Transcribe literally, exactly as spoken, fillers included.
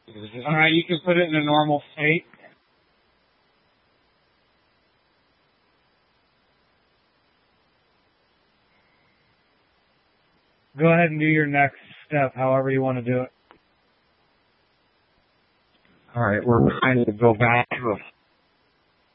Alright, you can put it in a normal state. Go ahead and do your next step, however you want to do it. Alright, we're trying to go back to a